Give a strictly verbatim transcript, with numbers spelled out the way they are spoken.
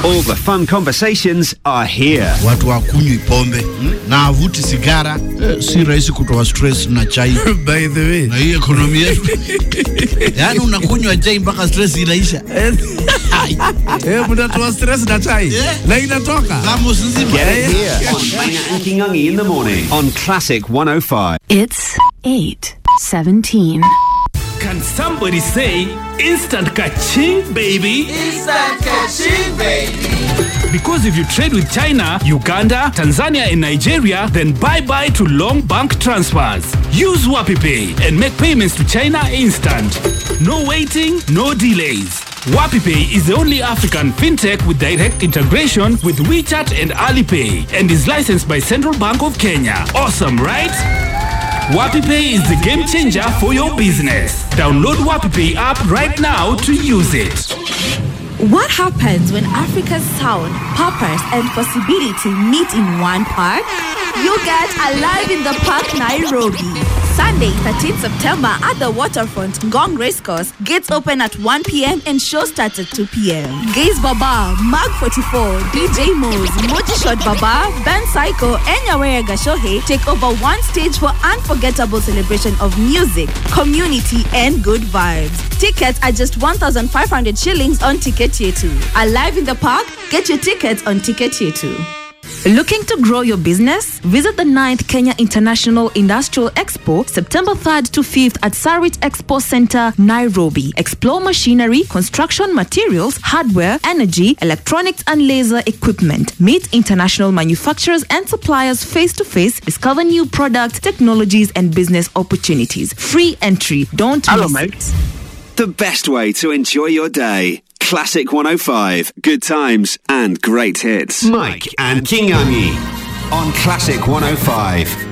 All the fun conversations are here. Watu wakunywi pombe na avuti sigara, eh, si rahisi kutoa stress na chai. By the way, na hii ekonomi yetu. Yaani unakunywa chai mpaka stress inaisha. Eh, mnatoa stress na chai. Na inatoka. Kama usizima. Get it here on Maina and Kingangi in the morning on Classic one oh five. It's eight seventeen. Can somebody say instant ka-ching, baby? Instant ka-ching, baby. Because if you trade with China, Uganda, Tanzania and Nigeria, then bye-bye to long bank transfers. Use WapiPay and make payments to China instant. No waiting, no delays. WapiPay is the only African fintech with direct integration with WeChat and Alipay and is licensed by Central Bank of Kenya. Awesome, right? WapiPay is the game changer for your business. Download WapiPay app right now to use it. What happens when Africa's sound, purpose, and possibility meet in one park? You get Alive in the Park Nairobi. Sunday, thirteenth September at the waterfront, Ngong Racecourse. Gates open at one p.m. and show starts at two p.m. Gaze Baba, Mag forty-four, D J Moz, Moji Shot Baba, Ben Psycho, and Yawere Gashohe take over one stage for unforgettable celebration of music, community, and good vibes. Tickets are just one thousand five hundred shillings on Ticket Yetu. Alive in the Park? Get your tickets on Ticket Yetu. Looking to grow your business? Visit the ninth Kenya International Industrial Expo, September third to fifth at Sarit Expo Center, Nairobi. Explore machinery, construction materials, hardware, energy, electronics and laser equipment. Meet international manufacturers and suppliers face-to-face. Discover new products, technologies and business opportunities. Free entry. Don't Hello, miss mate. it. The best way to enjoy your day. Classic one oh five, good times and great hits. Mike and Kingangi on Classic one oh five.